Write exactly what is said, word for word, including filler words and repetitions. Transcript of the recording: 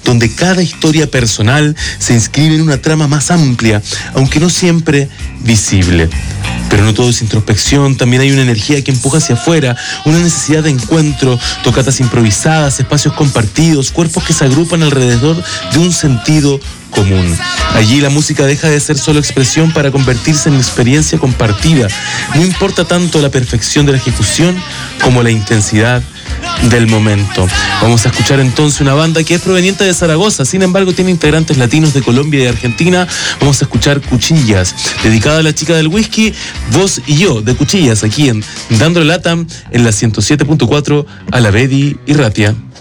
donde cada historia personal se inscribe en una trama más amplia, aunque no siempre visible. Pero no todo es introspección, también hay una energía que empuja hacia afuera, una necesidad de encuentro, tocatas improvisadas, espacios compartidos, cuerpos que se agrupan alrededor de un sentido común. Allí la música deja de ser solo expresión para convertirse en experiencia compartida. No importa tanto la perfección de la ejecución como la intensidad del momento. Vamos a escuchar entonces una banda que es proveniente de Zaragoza, sin embargo tiene integrantes latinos de Colombia y de Argentina. Vamos a escuchar Cuchillas, dedicada a la chica del whisky, vos y yo, de Cuchillas, aquí en Dándole Latam, en la ciento siete punto cuatro, a la Bedi y Ratia.